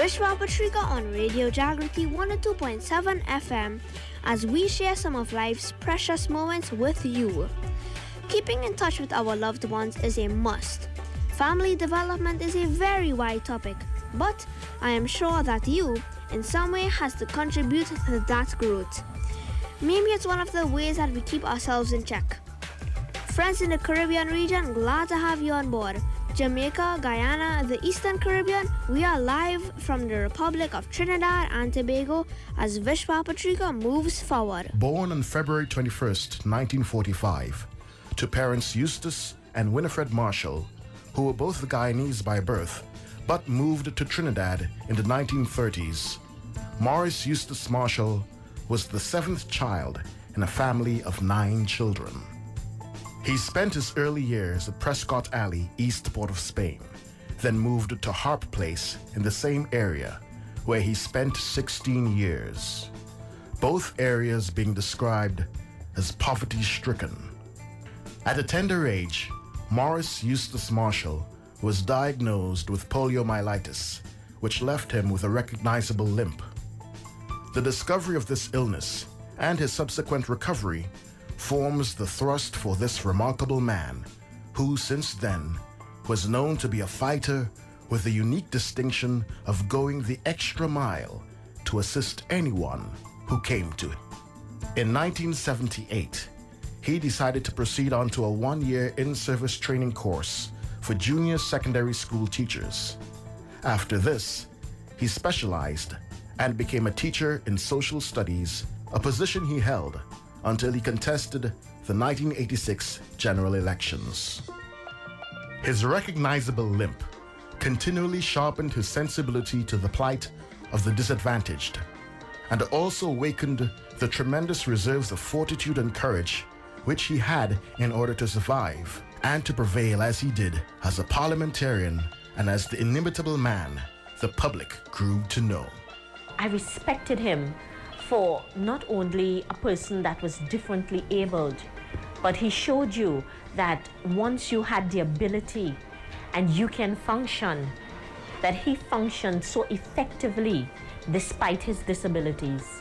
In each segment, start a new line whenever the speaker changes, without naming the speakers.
Vishwa Patrika on Radio Jagriti 102.7 FM as we share some of life's precious moments with you. Keeping in touch with our loved ones is a must. Family development is a very wide topic, but I am sure that you, in some way, has to contribute to that growth. Maybe it's one of the ways that we keep ourselves in check. Friends in the Caribbean region, glad to have you on board. Jamaica, Guyana, the Eastern Caribbean, we are live from the Republic of Trinidad and Tobago as Vishwa Patrika moves forward.
Born on February 21st, 1945, to parents Eustace and Winifred Marshall, who were both Guyanese by birth, but moved to Trinidad in the 1930s, Maurice Eustace Marshall was the seventh child in a family of 9 children. He spent his early years at Prescott Alley, East Port of Spain, then moved to Harp Place in the same area, where he spent 16 years. Both areas being described as poverty-stricken. At a tender age, Maurice Eustace Marshall was diagnosed with poliomyelitis, which left him with a recognizable limp. The discovery of this illness and his subsequent recovery forms the thrust for this remarkable man, who since then was known to be a fighter with the unique distinction of going the extra mile to assist anyone who came to him. In 1978, he decided to proceed on to a 1-year in-service training course for junior secondary school teachers. After this, he specialized and became a teacher in social studies, a position he held until he contested the 1986 general elections. His recognizable limp continually sharpened his sensibility to the plight of the disadvantaged, and also awakened the tremendous reserves of fortitude and courage which he had in order to survive and to prevail as he did as a parliamentarian and as the inimitable man the public grew to know.
I respected him for not only a person that was differently abled, but he showed you that once you had the ability and you can function, that he functioned so effectively despite his disabilities.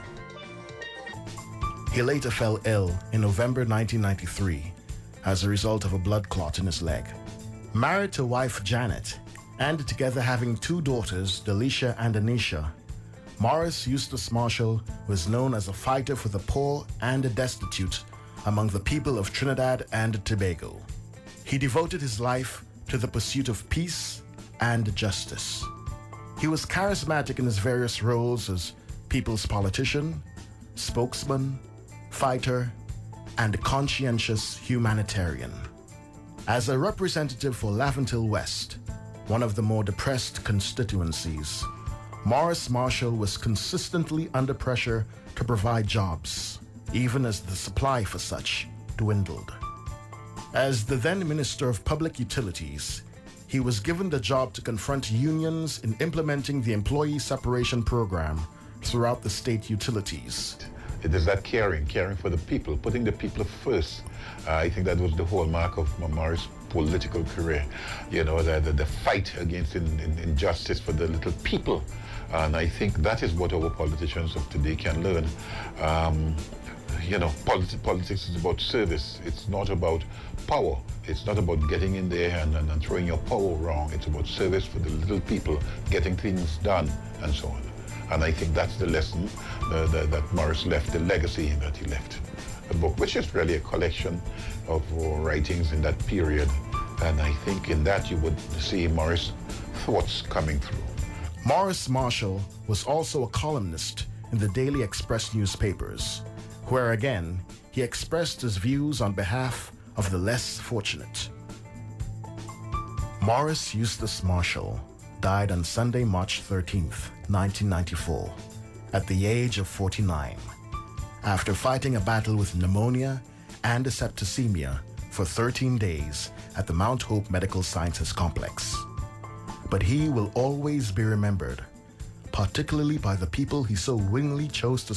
He later fell ill in November 1993 as a result of a blood clot in his leg. Married to wife Janet, and together having 2 daughters, Delisha and Anisha, Maurice Eustace Marshall was known as a fighter for the poor and the destitute among the people of Trinidad and Tobago. He devoted his life to the pursuit of peace and justice. He was charismatic in his various roles as people's politician, spokesman, fighter, and conscientious humanitarian. As a representative for Laventille West, one of the more depressed constituencies, Maurice Marshall was consistently under pressure to provide jobs, even as the supply for such dwindled. As the then Minister of Public Utilities, he was given the job to confront unions in implementing the employee separation program throughout the state utilities.
It is that caring for the people, putting the people first. I think that was the hallmark of Maurice's political career. You know, the fight against injustice for the little people. And I think that is what our politicians of today can learn. You know, politics is about service. It's not about power. It's not about getting in there and throwing your power wrong. It's about service for the little people, getting things done, and so on. And I think that's the lesson that Maurice left, the legacy that he left. A book which is really a collection of writings in that period. And I think in that you would see Maurice's thoughts coming through.
Maurice Marshall was also a columnist in the Daily Express newspapers, where again he expressed his views on behalf of the less fortunate. Maurice Eustace Marshall died on Sunday, March 13th, 1994, at the age of 49, after fighting a battle with pneumonia and septicemia for 13 days at the Mount Hope Medical Sciences Complex. But he will always be remembered, particularly by the people he so willingly chose to